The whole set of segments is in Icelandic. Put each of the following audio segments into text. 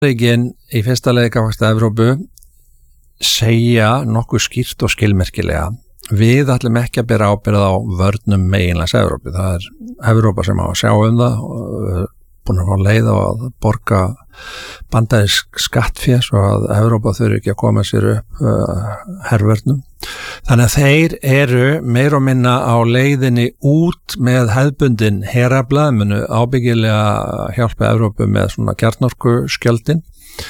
Bandaríkin í fyrsta leið gagnvart Evrópu segja nokkuð skýrt og skilmerkilega við ætlum ekki að bera ábyrgð á vörnum meginlands Evrópu. Það Evrópa sem á að sjá það og búin að fá leið á að borga bandarísk skattfé svo að Evrópa þurfi ekki að koma sér upp hervörnum. Þannig að þeir eru meira og minna á leiðinni út með hefðbundin herafla, munu ábyggilega hjálpa Evrópu með svona kjarnorkuskjöldin.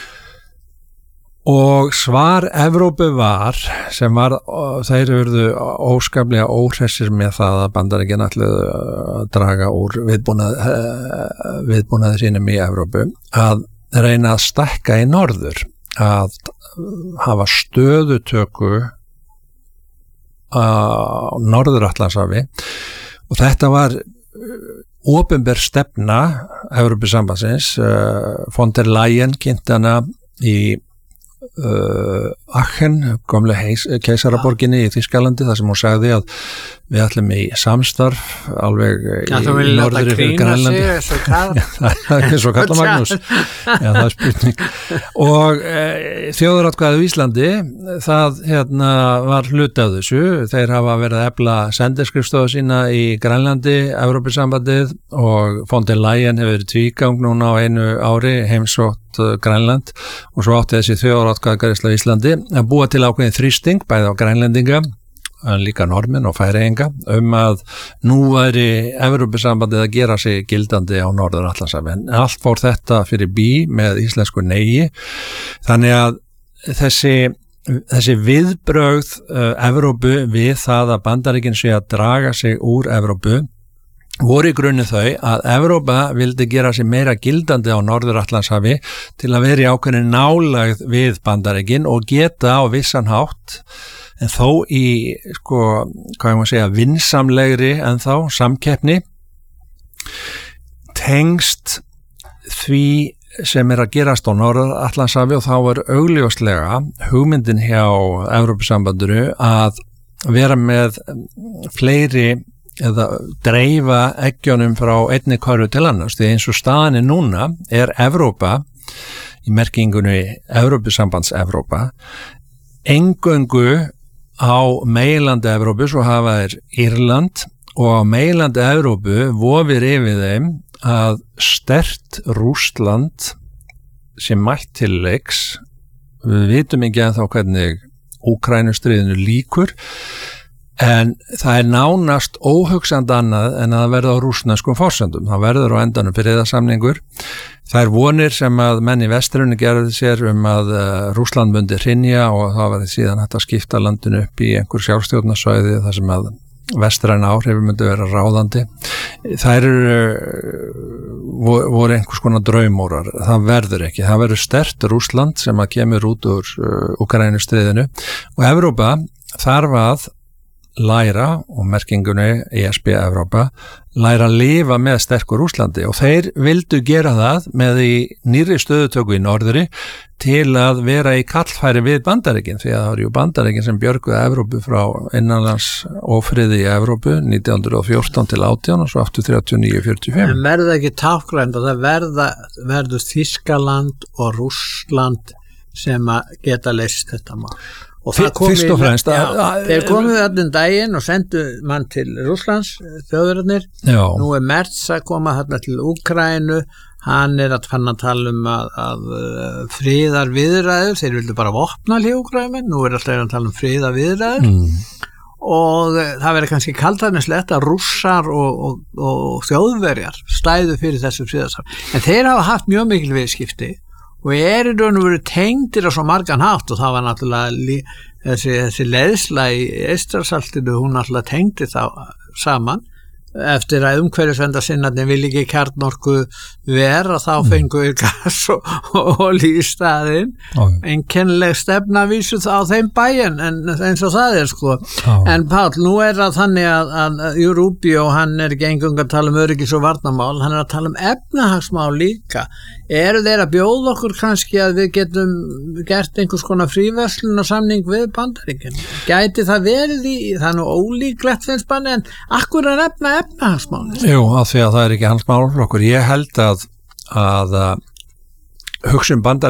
Og svar Evrópu var, sem var, þeir urðu óskaplega óhressir með það að Bandaríkin ætluðu að draga úr viðbúnaði sínum í Evrópu, að reyna að stækka í norður, að hafa stöðutöku á Norður-Atlantshafi og þetta var opinber stefna Evrópusambandsins. Von der Leyen kynnti hana í Aachen, gömlu keisaraborginni í Þýskalandi, þar sem hún sagði að við ætlum í samstarf alveg í norðri fyrir Grænlandi. Það er eins og Karla Magnús. Já, það er spurning. Og þjóðaratkvæðið á Íslandi, það var hluti af þessu. Þeir hafa verið að efla sendirskrifstofu sína í Grænlandi, Evrópusambandið, og von der Leyen hefur verið tvígang núna á einu ári heimsótt Grænland og svo átti þessi þjóðaratkvæðagreiðsla á Íslandi að búa til ákveðin þrýsting bæði á Grænlendinga en líka Norðmenn og Færeyinga að nú væri Evrópusambandið að gera sig gildandi á Norður-Atlantshafi. En allt fór þetta fyrir bí með íslensku neigi. Þannig að þessi viðbrögð Evrópu við það að Bandaríkin sé að draga sig úr Evrópu voru í grunni þau að Evrópa vildi gera sig meira gildandi á Norður-Atlantshafi til að vera í ákveðin nálægð við Bandaríkin og geta á vissan hátt en þó í, vinsamlegri en þá samkeppni tengst því sem að gerast á Norður-Atlantshafi og þá var augljóslega hugmyndin hjá Evrópusambandinu að vera með fleiri eða dreifa eggjónum frá einni körfu til annars. Því eins og staðan núna Evrópa í merkingunni Evrópusambands-Evrópa eingöngu á meginlandi Evrópu, svo hafa þeir Írland og á meginlandi Evrópu vofir yfir þeim að sterkt Rússland sem mætt til leiks. Við vitum ekki ennþá hvernig Úkrænustríðinu lýkur en það nánast óhugsandi annað en að það verða á rússneskum forsendum. Það verður á endanum friðarsamningur. Það vonir sem að menn í vestrinu gerðu sér að Rússland myndi hrynja og það var síðan hægt að skipta landinu upp í einhver sjálfstjórnarsvæði þar sem að vestræna áhrifin myndi vera ráðandi. Þær voru einhvers konar draumórar. Það verður ekki. Það verður sterkt Rússland sem að kemur út úr Úkrænustríðinu og Evrópa þarf að læra og merkingunni ESB Evrópa læra að lifa með sterkur Rússlandi og þeir vildu gera það með í nýrri stöðutöku í norðri til að vera í kallfæri við Bandaríkin því að það eru Bandaríkin sem björguðu Evrópu frá innanlands ófriði í Evrópu 1914 til 18 og svo aftur 39-45. En verða ekki tákgrænt og það verður Þýskaland og Rússland sem að geta leyst þetta mál. Og fyrst og fremst þeir komu allir daginn og sendu mann til Rússlands, þjóðverðarnir. Nú Merz að koma þarna til Úkraínu, hann að fann að tala að friðar viðræður, þeir vildu bara vopna í Úkraínu, nú alltaf að tala friðar viðræður og það verður kannski kaldhæðnislegt að Rússar og þjóðverjar stæðu fyrir þessu friðarsamningi. En þeir hafa haft mjög mikil viðskipti og í raun og veru tengdir á svo margan hátt og það var náttúrulega þessi leiðsla í Eystrasaltinu, hún náttúrulega tengdi þá saman eftir að umhverfisverndarsinnarnir vil ekki kjarnorku vera þá fengu við gas og lífstaðinn einkennileg stefnavísu á þeim bæinn en eins og það sko. En Páll, nú það þannig að Rubio, hann ekki engang að tala öryggis og varnarmál, hann að tala efnahagsmál líka. Eru þeir að bjóða okkur kannski að við getum gert einhvers konar fríverslunarsamning við Bandaríkin? Gæti það verið það nú ólíklegt finnst manni en akkur efnahagsmál? Jú, af því að það ekki hans málflokkur. Ég held að hugsun